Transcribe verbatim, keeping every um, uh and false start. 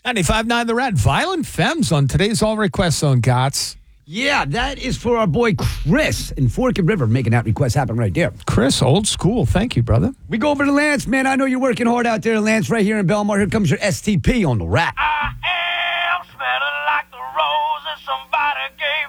ninety-five point nine The Red. Violent Femmes on today's All Request Zone, Gots. Yeah, that is for our boy Chris in Forked River making that request happen right there. Chris, old school. Thank you, brother. We go over to Lance, man. I know you're working hard out there, Lance, right here in Belmar. Here comes your S T P on the rack. I am smelling like the roses somebody gave